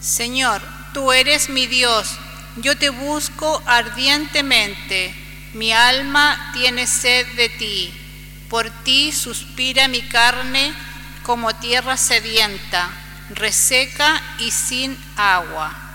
Señor, tú eres mi Dios, yo te busco ardientemente, mi alma tiene sed de ti, por ti suspira mi carne como tierra sedienta, reseca y sin agua.